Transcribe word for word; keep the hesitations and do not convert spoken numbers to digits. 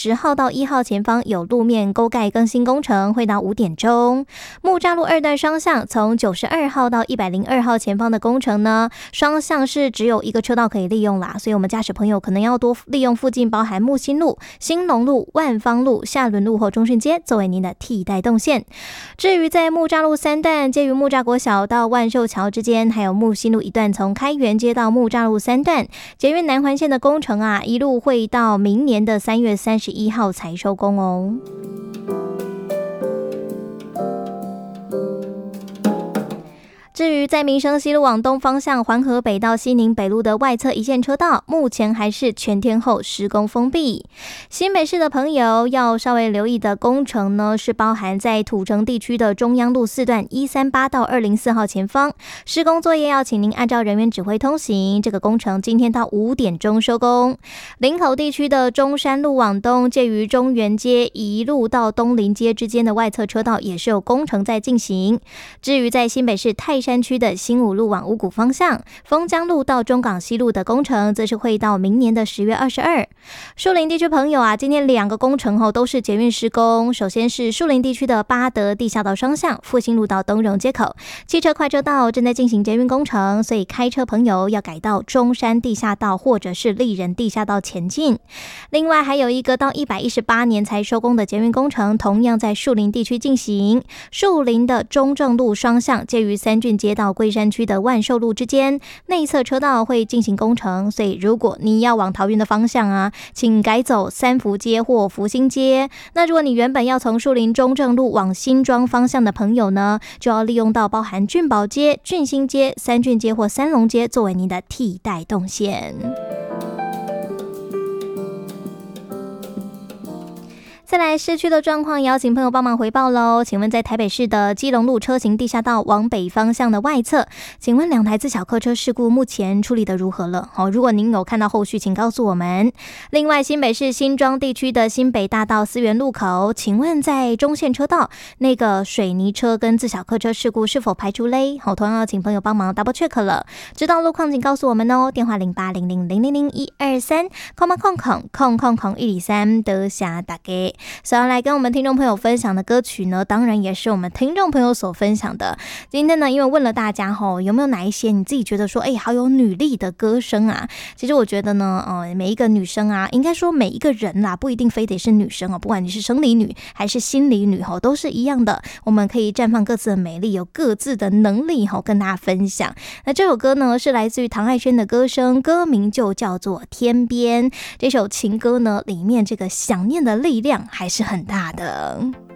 十号到一号前方有路面沟盖更新工程，会到五点钟。木栅路二段双向从九十二号到一百零二号前方的工程呢，双向是只有一个车道可以利用啦，所以我们驾驶朋友可能要多利用附近包含木新路、兴隆路、万芳路、下仑路或中顺街作为您的替代动线。至于在木栅路三段，介于木栅国小到万寿桥之间，还有木新路一段从开元街到木栅路三段，捷运南环线的工程啊，一路会到明年的三月三十一号才收工哦。至于在民生西路往东方向环河北到西宁北路的外侧一线车道，目前还是全天候施工封闭。新北市的朋友要稍微留意的工程呢，是包含在土城地区的中央路四段一三八到二零四号前方，施工作业要请您按照人员指挥通行。这个工程今天到五点钟收工。林口地区的中山路往东，介于中原街一路到东林街之间的外侧车道也是有工程在进行。至于在新北市泰山山区的新武路往五股方向，丰江路到中港西路的工程，则是会到明年的十月二十二。树林地区朋友啊，今天两个工程后都是捷运施工。首先是树林地区的八德地下道双向，复兴路到东荣街口，汽车快车道正在进行捷运工程，所以开车朋友要改到中山地下道或者是丽人地下道前进。另外还有一个到一百一十八年才收工的捷运工程，同样在树林地区进行。树林的中正路双向，介于三郡街到龟山区的万寿路之间，内侧车道会进行工程，所以如果你要往桃园的方向啊，请改走三福街或福兴街。那如果你原本要从树林中正路往新庄方向的朋友呢，就要利用到包含郡宝街、郡兴街、三郡街或三龙街作为您的替代动线。再来市区的状况，邀请朋友帮忙回报喽。请问在台北市的基隆路车行地下道往北方向的外侧，请问两台自小客车事故目前处理的如何了？好，如果您有看到后续，请告诉我们。另外，新北市新庄地区的新北大道思源路口，请问在中线车道那个水泥车跟自小客车事故是否排除嘞？好，同样要请朋友帮忙 double check 了。知道路况请告诉我们哦。电话零八零零零零零一二三，空空空空空空空一二三得下大家。所以要来跟我们听众朋友分享的歌曲呢，当然也是我们听众朋友所分享的。今天呢，因为问了大家吼，有没有哪一些你自己觉得说，哎，好有女力的歌声啊？其实我觉得呢，呃，每一个女生啊，应该说每一个人啦，不一定非得是女生哦，不管你是生理女还是心理女吼，都是一样的。我们可以绽放各自的美丽，有各自的能力吼，跟大家分享。那这首歌呢，是来自于唐爱萱的歌声，歌名就叫做《天边》。这首情歌呢，里面这个想念的力量还是很大的。